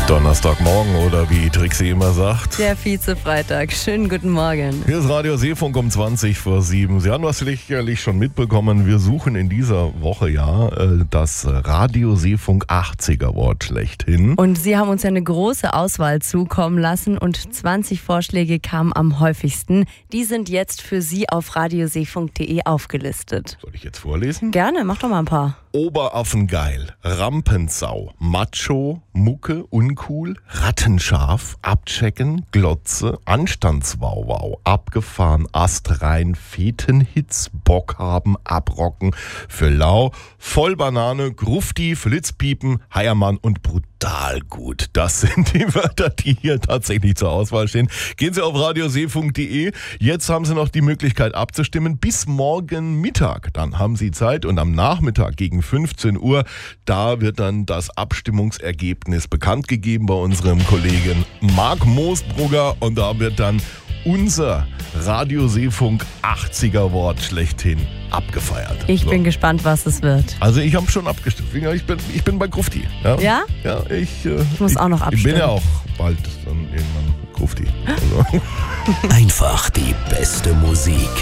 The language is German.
Donnerstagmorgen oder wie Trixie immer sagt. Der Vize-Freitag. Schönen guten Morgen. Hier ist Radio Seefunk um 20 vor 7. Sie haben das sicherlich schon mitbekommen. Wir suchen in dieser Woche das Radio Seefunk 80er Award schlechthin. Und Sie haben uns ja eine große Auswahl zukommen lassen und 20 Vorschläge kamen am häufigsten. Die sind jetzt für Sie auf radioseefunk.de aufgelistet. Soll ich jetzt vorlesen? Gerne, mach doch mal ein paar. Oberaffengeil, Rampensau, Macho, Mucke, uncool, Rattenscharf, Abchecken, Glotze, Anstandswauwau, abgefahren, astrein, Fetenhits, Bock haben, abrocken, für lau, Vollbanane, Grufti, Flitzpiepen, Heiermann und brutal gut. Das sind die Wörter, die hier tatsächlich zur Auswahl stehen. Gehen Sie auf radioseefunk.de. Jetzt haben Sie noch die Möglichkeit abzustimmen bis morgen Mittag. Dann haben Sie Zeit und am Nachmittag gegen 15 Uhr, da wird dann das Abstimmungsergebnis bekannt gegeben bei unserem Kollegen Marc Moosbrugger und da wird dann unser Radio Seefunk 80er Award schlechthin abgefeiert. Ich bin gespannt, was es wird. Also ich habe schon abgestimmt. Ich bin bei Grufti. Ja? Ja? Ja, ich muss auch noch abstimmen. Ich bin ja auch bald dann irgendwann Grufti. Also. Einfach die beste Musik.